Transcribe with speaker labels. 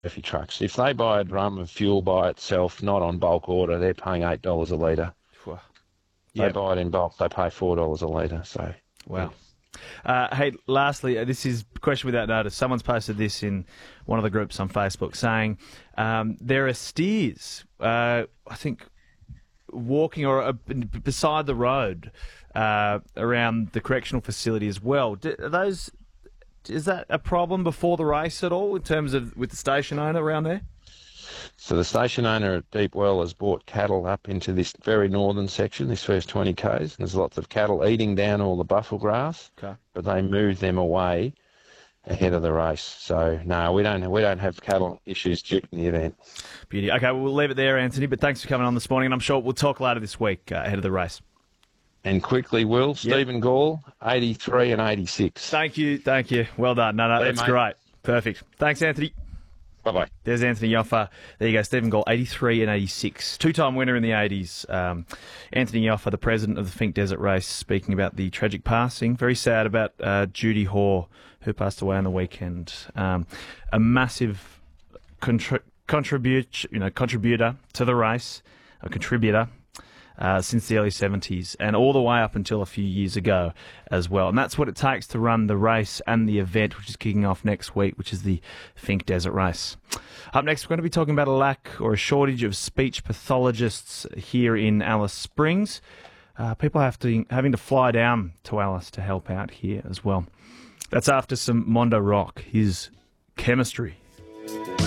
Speaker 1: Murphy trucks. If they buy a drum of fuel by itself, not on bulk order, they're paying $8 a litre.
Speaker 2: Phew.
Speaker 1: They
Speaker 2: Yep.
Speaker 1: buy it in bulk, they pay $4 a litre. So,
Speaker 2: Wow. Hey, lastly, this is a question without notice. Someone's posted this in one of the groups on Facebook saying there are steers, I think, walking or beside the road around the correctional facility as well. Is that a problem before the race at all in terms of with the station owner around there?
Speaker 1: So the station owner at Deep Well has brought cattle up into this very northern section, this first 20 k's. And there's lots of cattle eating down all the buffel grass,
Speaker 2: Okay.
Speaker 1: but they move them away ahead of the race. So no, we don't have cattle issues during the event.
Speaker 2: Beauty. Okay, well, we'll leave it there, Anthony. But thanks for coming on this morning, and I'm sure we'll talk later this week ahead of the race.
Speaker 1: And quickly, Will, Stephen Gall, 83 and 86.
Speaker 2: Thank you. Well done. No, that's great. Perfect. Thanks, Anthony.
Speaker 1: Bye-bye.
Speaker 2: There's Anthony Yoffa. There you go, Stephen Gall, 83 and 86. Two-time winner in the 80s. Anthony Yoffa, the president of the Finke Desert Race, speaking about the tragic passing. Very sad about Judy Hoare, who passed away on the weekend. A massive contributor to the race, a contributor. Since the early 70s and all the way up until a few years ago as well. And that's what it takes to run the race and the event, which is kicking off next week, which is the Finke Desert Race. Up next, we're going to be talking about a lack or a shortage of speech pathologists here in Alice Springs. People having to fly down to Alice to help out here as well. That's after some Mondo Rock, his Chemistry.